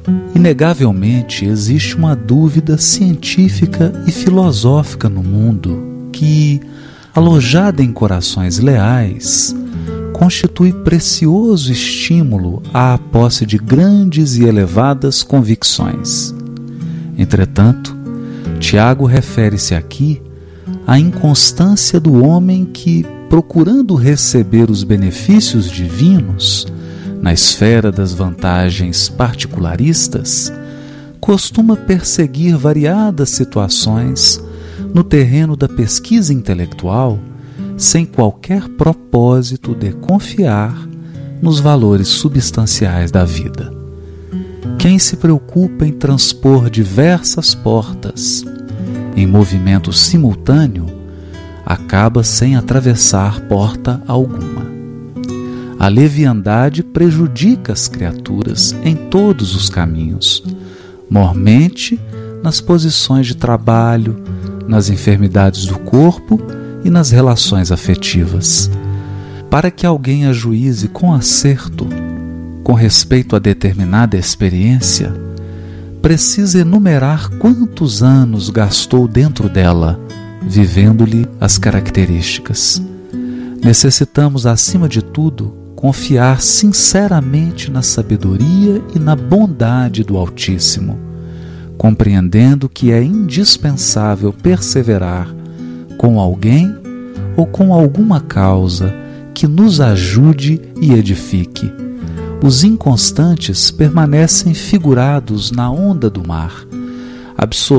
Inegavelmente existe uma dúvida científica e filosófica no mundo que, alojada em corações leais, constitui precioso estímulo à posse de grandes e elevadas convicções. Entretanto, Tiago refere-se aqui à inconstância do homem que, procurando receber os benefícios divinos na esfera das vantagens particularistas, costuma perseguir variadas situações no terreno da pesquisa intelectual sem qualquer propósito de confiar nos valores substanciais da vida. Quem se preocupa em transpor diversas portas em movimento simultâneo acaba sem atravessar porta alguma. A leviandade prejudica as criaturas em todos os caminhos, mormente nas posições de trabalho, nas enfermidades do corpo e nas relações afetivas. Para que alguém ajuize com acerto com respeito a determinada experiência, precisa enumerar quantos anos gastou dentro dela, vivendo-lhe as características. Necessitamos, acima de tudo, confiar sinceramente na sabedoria e na bondade do Altíssimo, compreendendo que é indispensável perseverar com alguém ou com alguma causa que nos ajude e edifique. Os inconstantes permanecem figurados na onda do mar, absorvidos